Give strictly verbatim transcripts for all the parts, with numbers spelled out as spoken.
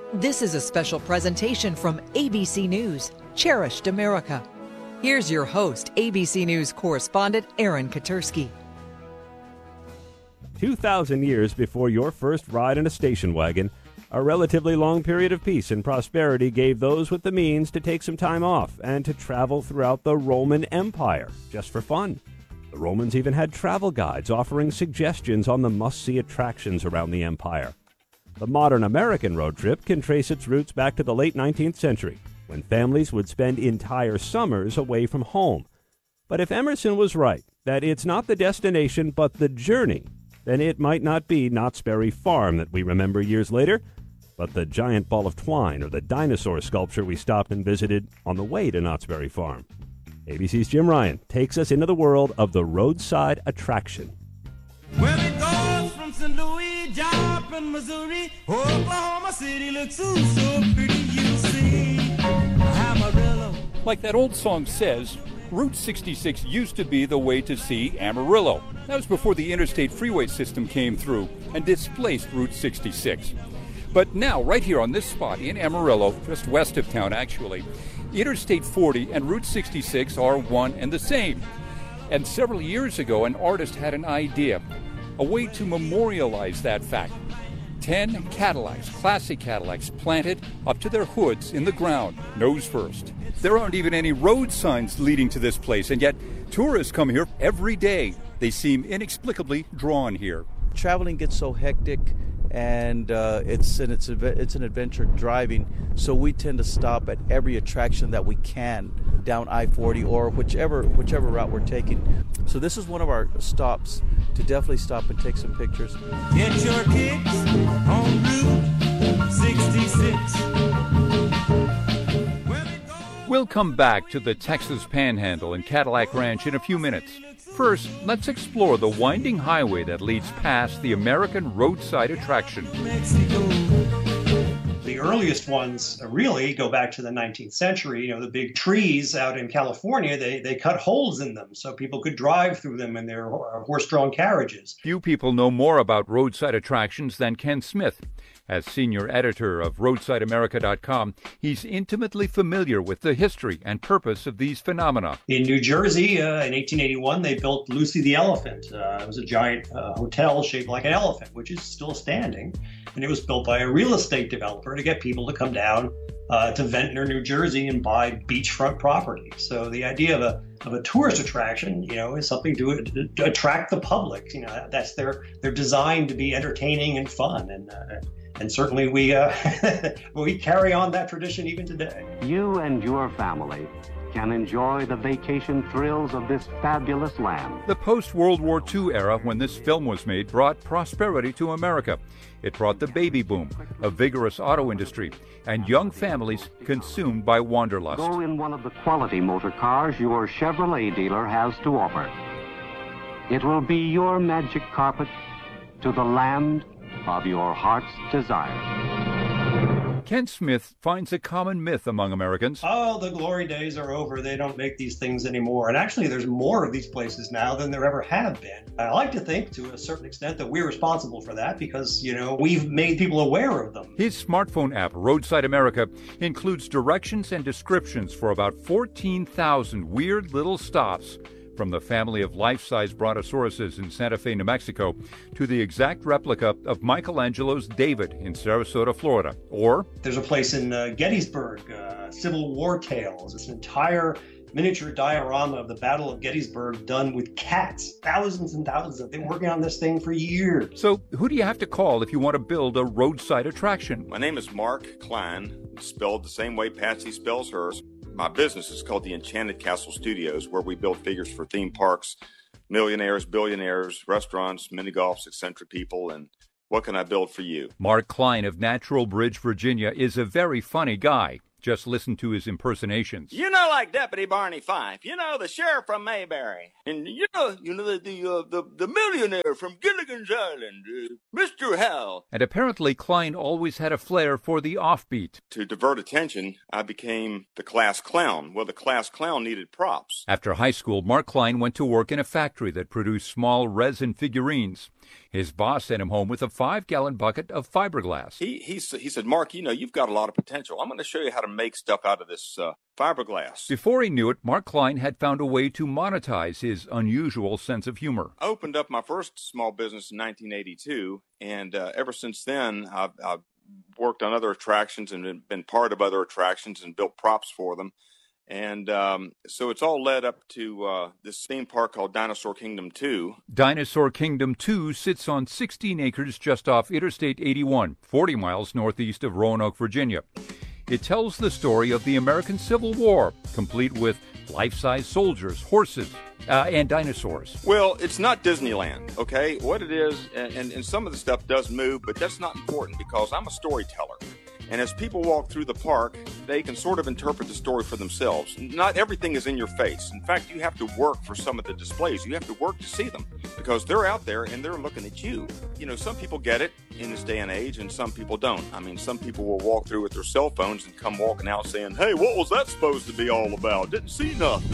This is a special presentation from A B C News, Cherished America. Here's your host, A B C News correspondent Aaron Katersky. two thousand years before your first ride in a station wagon, a relatively long period of peace and prosperity gave those with the means to take some time off and to travel throughout the Roman Empire, just for fun. The Romans even had travel guides offering suggestions on the must-see attractions around the empire. The modern American road trip can trace its roots back to the late nineteenth century, when families would spend entire summers away from home. But if Emerson was right, that it's not the destination but the journey, then it might not be Knott's Berry Farm that we remember years later, but the giant ball of twine or the dinosaur sculpture we stopped and visited on the way to Knott's Berry Farm. A B C's Jim Ryan takes us into the world of the roadside attraction. Well, it goes from Saint Louis, Joplin, Missouri, Oklahoma City looks so, so pretty, you see. Amarillo. Like that old song says, Route sixty-six used to be the way to see Amarillo. That was before the interstate freeway system came through and displaced Route sixty-six. But now, right here on this spot in Amarillo, just west of town actually, Interstate forty and Route sixty-six are one and the same. And several years ago, an artist had an idea, a way to memorialize that fact. Ten Cadillacs, classic Cadillacs, planted up to their hoods in the ground, nose first. There aren't even any road signs leading to this place, and yet tourists come here every day. They seem inexplicably drawn here. Traveling gets so hectic, and uh, it's an it's a, it's an adventure driving. So we tend to stop at every attraction that we can down I forty or whichever whichever route we're taking. So this is one of our stops to definitely stop and take some pictures. Get your kicks on Route sixty-six. We'll come back to the Texas Panhandle and Cadillac Ranch in a few minutes. First, let's explore the winding highway that leads past the American roadside attraction. The earliest ones really go back to the nineteenth century. You know, the big trees out in California, they, they cut holes in them so people could drive through them in their horse-drawn carriages. Few people know more about roadside attractions than Ken Smith. As senior editor of roadside america dot com, he's intimately familiar with the history and purpose of these phenomena. In New Jersey, uh, in eighteen eighty-one, they built Lucy the Elephant. Uh, it was a giant uh, hotel shaped like an elephant, which is still standing. And it was built by a real estate developer to get people to come down uh, to Ventnor, New Jersey, and buy beachfront property. So the idea of a of a tourist attraction, you know, is something to, to attract the public. You know, that's their they're designed to be entertaining and fun, and uh, and certainly we uh, we carry on that tradition even today. You and your family can enjoy the vacation thrills of this fabulous land. The post-World War Two era, when this film was made, brought prosperity to America. It brought the baby boom, a vigorous auto industry, and young families consumed by wanderlust. Go in one of the quality motor cars your Chevrolet dealer has to offer. It will be your magic carpet to the land of your heart's desire. Ken Smith finds a common myth among Americans. Oh, the glory days are over. They don't make these things anymore. And actually, there's more of these places now than there ever have been. I like to think, to a certain extent, that we're responsible for that because, you know, we've made people aware of them. His smartphone app, Roadside America, includes directions and descriptions for about fourteen thousand weird little stops, from the family of life-size brontosauruses in Santa Fe, New Mexico, to the exact replica of Michelangelo's David in Sarasota, Florida. Or there's a place in uh, Gettysburg, uh, Civil War Tales. It's an entire miniature diorama of the Battle of Gettysburg done with cats. Thousands and thousands of them. They've been working on this thing for years. So who do you have to call if you want to build a roadside attraction? My name is Mark Klein, spelled the same way Patsy spells hers. My business is called the Enchanted Castle Studios, where we build figures for theme parks, millionaires, billionaires, restaurants, mini-golfs, eccentric people, and what can I build for you? Mark Klein of Natural Bridge, Virginia, is a very funny guy. Just listen to his impersonations. You know, like Deputy Barney Fife. You know, the sheriff from Mayberry. And you know, you know the the uh, the, the millionaire from Gilligan's Island, uh, Mister Hal. And apparently Klein always had a flair for the offbeat. To divert attention, I became the class clown. Well, the class clown needed props. After high school, Mark Klein went to work in a factory that produced small resin figurines. His boss sent him home with a five-gallon bucket of fiberglass. He, he, he said, Mark, you know, you've got a lot of potential. I'm going to show you how to make stuff out of this uh, fiberglass. Before he knew it, Mark Klein had found a way to monetize his unusual sense of humor. I opened up my first small business in nineteen eighty-two, and uh, ever since then, I've, I've worked on other attractions and been part of other attractions and built props for them. And um, so it's all led up to uh, this theme park called Dinosaur Kingdom two. Dinosaur Kingdom two sits on sixteen acres just off Interstate eighty-one, forty miles northeast of Roanoke, Virginia. It tells the story of the American Civil War, complete with life-size soldiers, horses, uh, and dinosaurs. Well, it's not Disneyland, okay? What it is, and, and, and some of the stuff does move, but that's not important because I'm a storyteller. And as people walk through the park, they can sort of interpret the story for themselves. Not everything is in your face. In fact, you have to work for some of the displays. You have to work to see them because they're out there and they're looking at you. You know, some people get it in this day and age and some people don't. I mean, some people will walk through with their cell phones and come walking out saying, hey, what was that supposed to be all about? Didn't see nothing.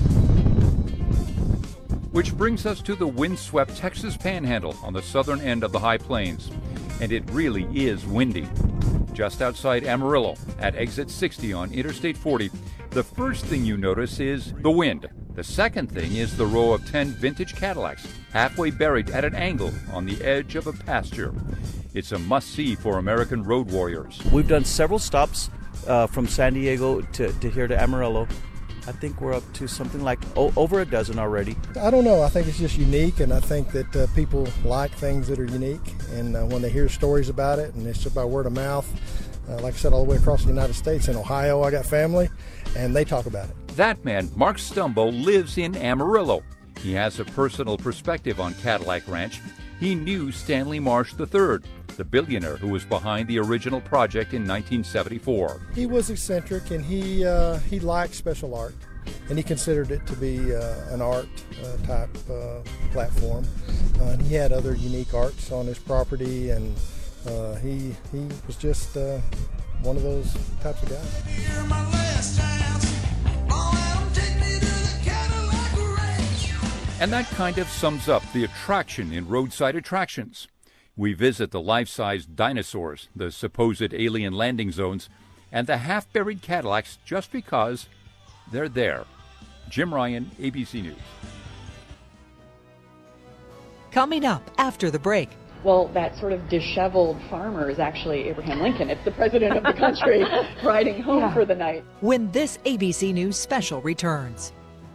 Which brings us to the windswept Texas Panhandle on the southern end of the High Plains. And it really is windy. Just outside Amarillo, at exit sixty on Interstate forty, the first thing you notice is the wind. The second thing is the row of ten vintage Cadillacs, halfway buried at an angle on the edge of a pasture. It's a must-see for American road warriors. We've done several stops uh, from San Diego to, to here to Amarillo. I think we're up to something like o- over a dozen already. I don't know. I think it's just unique, and I think that uh, people like things that are unique. And uh, when they hear stories about it, and it's just by word of mouth, uh, like I said, all the way across the United States. In Ohio, I got family, and they talk about it. That man, Mark Stumbo, lives in Amarillo. He has a personal perspective on Cadillac Ranch. He knew Stanley Marsh the third, the billionaire who was behind the original project in nineteen seventy-four. He was eccentric, and he uh, he liked special art, and he considered it to be uh, an art uh, type uh, platform. Uh, and he had other unique arts on his property, and uh, he he was just uh, one of those types of guys. And that kind of sums up the attraction in roadside attractions. We visit the life-size dinosaurs, the supposed alien landing zones, and the half-buried Cadillacs just because they're there. Jim Ryan, A B C News. Coming up after the break. Well, that sort of disheveled farmer is actually Abraham Lincoln. It's the president of the country riding home yeah. for the night. When this A B C News special returns.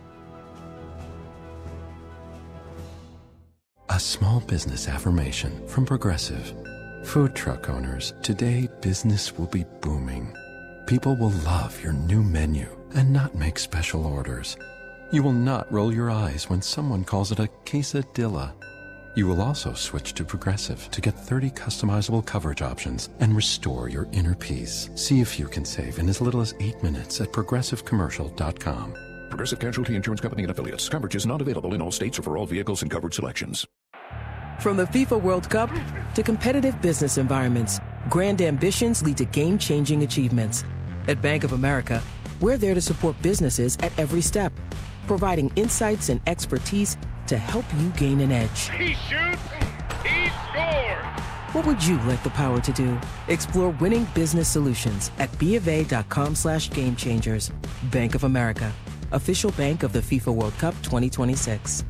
A small business affirmation from Progressive. Food truck owners, today business will be booming. People will love your new menu and not make special orders. You will not roll your eyes when someone calls it a quesadilla. You will also switch to Progressive to get thirty customizable coverage options and restore your inner peace. See if you can save in as little as eight minutes at progressive commercial dot com. Progressive Casualty Insurance Company and Affiliates. Coverage is not available in all states or for all vehicles and coverage selections. From the FIFA World Cup to competitive business environments, grand ambitions lead to game-changing achievements. At Bank of America, we're there to support businesses at every step, providing insights and expertise to help you gain an edge. He shoots, he scores! What would you like the power to do? Explore winning business solutions at BofA.com slash game changers. Bank of America, official bank of the FIFA World Cup twenty twenty-six.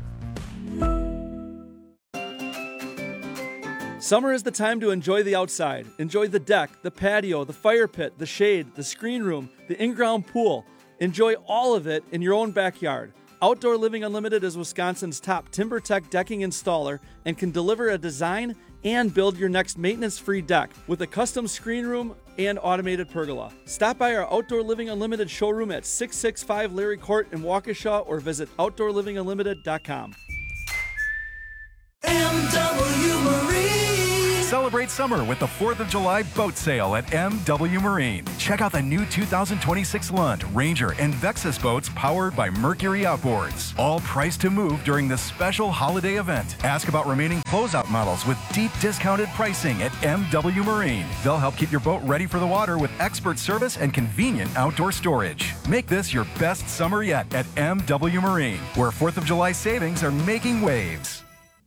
Summer is the time to enjoy the outside. Enjoy the deck, the patio, the fire pit, the shade, the screen room, the in-ground pool. Enjoy all of it in your own backyard. Outdoor Living Unlimited is Wisconsin's top TimberTech decking installer and can deliver a design and build your next maintenance-free deck with a custom screen room and automated pergola. Stop by our Outdoor Living Unlimited showroom at six sixty-five Larry Court in Waukesha or visit outdoor living unlimited dot com. M W Marine. Celebrate summer with the fourth of July boat sale at M W Marine. Check out the new two thousand twenty-six Lund, Ranger, and Vexus boats powered by Mercury Outboards. All priced to move during this special holiday event. Ask about remaining closeout models with deep discounted pricing at M W Marine. They'll help keep your boat ready for the water with expert service and convenient outdoor storage. Make this your best summer yet at M W Marine, where fourth of July savings are making waves.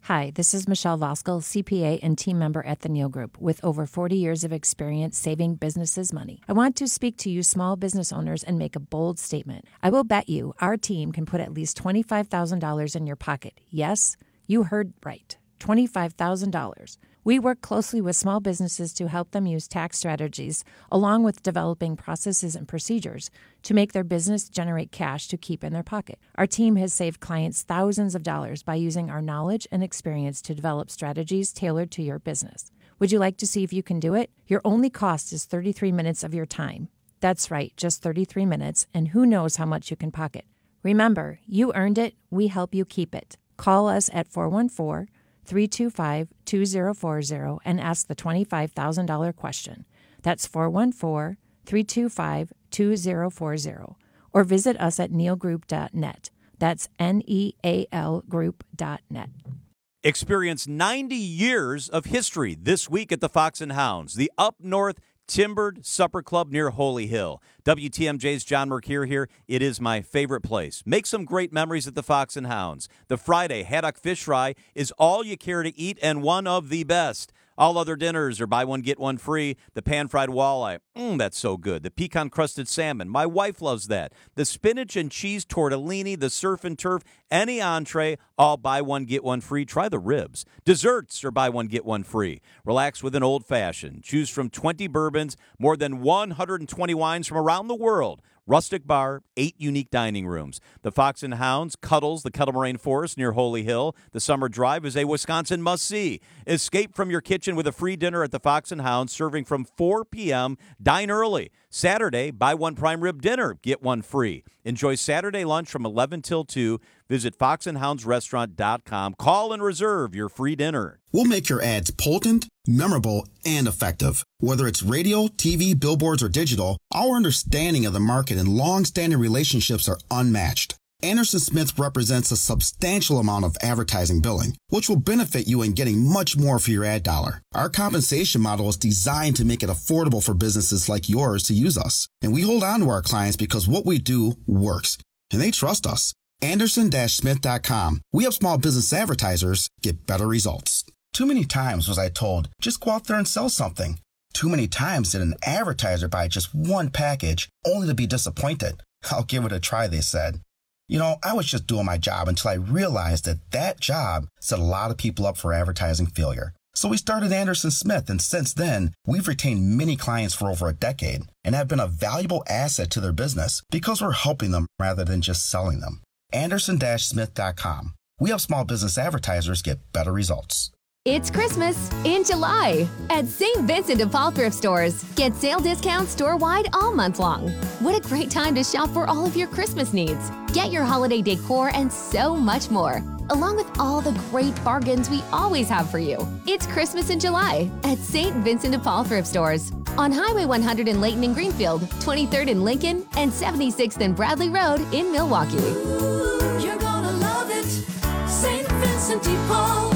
Hi, this is Michelle Voskel, C P A and team member at the Neal Group, with over forty years of experience saving businesses money. I want to speak to you small business owners and make a bold statement. I will bet you our team can put at least twenty-five thousand dollars in your pocket. Yes, you heard right, twenty-five thousand dollars. We work closely with small businesses to help them use tax strategies, along with developing processes and procedures to make their business generate cash to keep in their pocket. Our team has saved clients thousands of dollars by using our knowledge and experience to develop strategies tailored to your business. Would you like to see if you can do it? Your only cost is thirty-three minutes of your time. That's right, just thirty-three minutes, and who knows how much you can pocket. Remember, you earned it, we help you keep it. Call us at four one four, three two five, two zero four zero and ask the twenty-five thousand dollars question. That's four one four, three two five, two zero four zero. Or visit us at neal group dot net. That's N E A L group dot net. Experience ninety years of history this week at the Fox and Hounds, the Up North Timbered Supper Club near Holy Hill. W T M J's John Mercure here. It is my favorite place. Make some great memories at the Fox and Hounds. The Friday haddock fish fry is all you care to eat and one of the best. All other dinners are buy one, get one free. The pan-fried walleye, mmm, that's so good. The pecan-crusted salmon, my wife loves that. The spinach and cheese tortellini, the surf and turf, any entree, all buy one, get one free. Try the ribs. Desserts are buy one, get one free. Relax with an old-fashioned. Choose from twenty bourbons, more than one hundred twenty wines from around the world. Rustic bar, eight unique dining rooms. The Fox and Hounds, Cuddles, the Kettle Moraine Forest near Holy Hill. The Summer Drive is a Wisconsin must-see. Escape from your kitchen with a free dinner at the Fox and Hounds, serving from four p.m. Dine early. Saturday, buy one prime rib dinner, get one free. Enjoy Saturday lunch from eleven till two. Visit fox and hounds restaurant dot com. Call and reserve your free dinner. We'll make your ads potent, memorable, and effective. Whether it's radio, T V, billboards, or digital, our understanding of the market and long-standing relationships are unmatched. Anderson Smith represents a substantial amount of advertising billing, which will benefit you in getting much more for your ad dollar. Our compensation model is designed to make it affordable for businesses like yours to use us. And we hold on to our clients because what we do works, and they trust us. Anderson Smith dot com. We help small business advertisers get better results. Too many times was I told, just go out there and sell something. Too many times did an advertiser buy just one package only to be disappointed. I'll give it a try, they said. You know, I was just doing my job until I realized that that job set a lot of people up for advertising failure. So we started Anderson Smith, and since then, we've retained many clients for over a decade and have been a valuable asset to their business because we're helping them rather than just selling them. Anderson Smith dot com. We help small business advertisers get better results. It's Christmas in July at Saint Vincent de Paul Thrift Stores. Get sale discounts store-wide all month long. What a great time to shop for all of your Christmas needs. Get your holiday decor and so much more, along with all the great bargains we always have for you. It's Christmas in July at Saint Vincent de Paul Thrift Stores on Highway one hundred in Layton and Greenfield, twenty-third in Lincoln, and seventy-sixth and Bradley Road in Milwaukee. Ooh, you're gonna love it, Saint Vincent de Paul.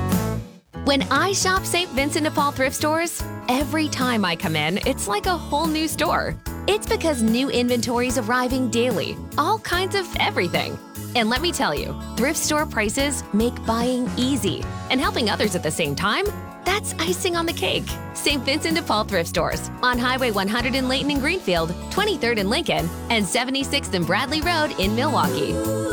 When I shop Saint Vincent de Paul Thrift Stores, every time I come in, it's like a whole new store. It's because new inventory is arriving daily, all kinds of everything. And let me tell you, thrift store prices make buying easy. And helping others at the same time, that's icing on the cake. Saint Vincent de Paul Thrift Stores on Highway one hundred in Layton and Greenfield, twenty-third in Lincoln, and seventy-sixth and Bradley Road in Milwaukee.